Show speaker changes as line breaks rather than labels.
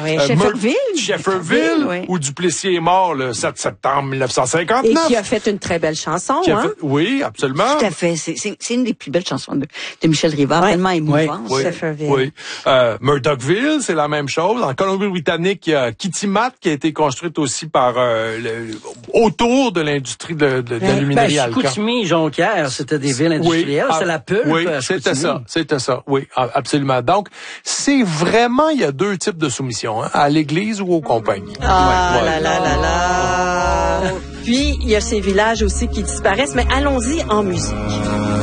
oui. Shefferville,
oui.
où Duplessis est mort le 7 septembre 1959.
Et qui a fait une très belle chanson,
Oui, absolument.
Tout à fait. C'est une des plus belles chansons de Michel Rivard, tellement émouvante.
Oui.
Shefferville.
Oui. Murdochville, c'est la même chose. En Colombie-Britannique, il y a Kitimat qui a été construite aussi par autour de l'industrie de l'aluminerie Alcan.
Chicoutimi, Jonquière, c'était des villes industrielles. C'est la pulpe.
Oui, c'était ça. Oui, absolument. Donc, c'est vraiment, il y a deux types de soumission, à l'Église ou aux compagnies.
Puis, il y a ces villages aussi qui disparaissent, mais allons-y en musique.